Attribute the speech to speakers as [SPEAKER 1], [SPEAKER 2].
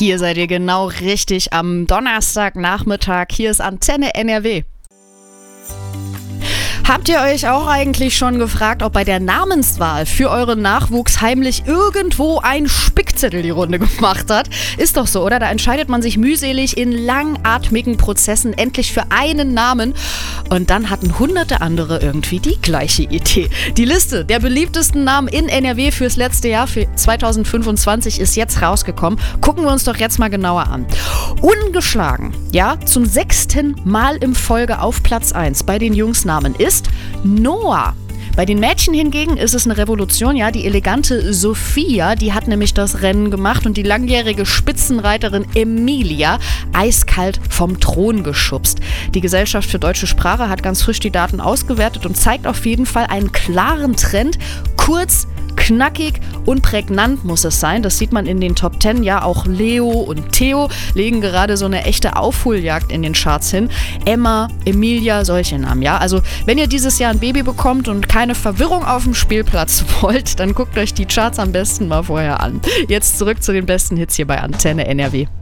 [SPEAKER 1] Hier seid ihr genau richtig am Donnerstagnachmittag. Hier ist Antenne NRW. Habt ihr euch auch eigentlich schon gefragt, ob bei der Namenswahl für euren Nachwuchs heimlich irgendwo ein Spickzettel die Runde gemacht hat? Ist doch so, oder? Da entscheidet man sich mühselig in langatmigen Prozessen endlich für einen Namen und dann hatten hunderte andere irgendwie die gleiche Idee. Die Liste der beliebtesten Namen in NRW fürs letzte Jahr, für 2025, ist jetzt rausgekommen. Gucken wir uns doch jetzt mal genauer an. Ungeschlagen, ja, zum 6. Mal in Folge auf Platz 1 bei den Jungsnamen ist Noah. Bei den Mädchen hingegen ist es eine Revolution, ja, die elegante Sophia, die hat nämlich das Rennen gemacht und die langjährige Spitzenreiterin Emilia eiskalt vom Thron geschubst. Die Gesellschaft für deutsche Sprache hat ganz frisch die Daten ausgewertet und zeigt auf jeden Fall einen klaren Trend. Kurz, knackig und prägnant muss es sein. Das sieht man in den Top 10. Ja, auch Leo und Theo legen gerade so eine echte Aufholjagd in den Charts hin. Emma, Emilia, solche Namen, ja. Also, wenn ihr dieses Jahr ein Baby bekommt und keine Verwirrung auf dem Spielplatz wollt, dann guckt euch die Charts am besten mal vorher an. Jetzt zurück zu den besten Hits hier bei Antenne NRW.